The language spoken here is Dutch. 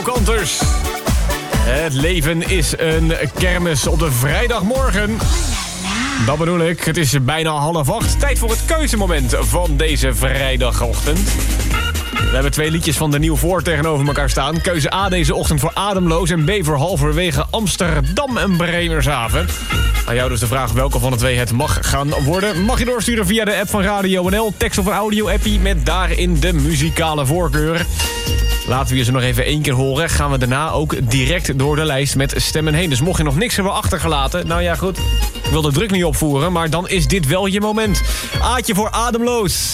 Kanters. Het leven is een kermis op de vrijdagmorgen. Dat bedoel ik. Het is bijna 7:30. Tijd voor het keuzemoment van deze vrijdagochtend. We hebben 2 liedjes van de Nieuw Voor tegenover elkaar staan. Keuze A deze ochtend voor Ademloos en B voor halverwege Amsterdam en Bremershaven. Aan jou dus de vraag welke van de 2 het mag gaan worden. Mag je doorsturen via de app van Radio NL. Tekst of een audio-appie met daarin de muzikale voorkeur. Laten we je ze nog even 1 keer horen. Gaan we daarna ook direct door de lijst met stemmen heen. Dus mocht je nog niks hebben achtergelaten... Nou ja, goed. Ik wil de druk niet opvoeren, maar dan is dit wel je moment. Aatje voor Ademloos.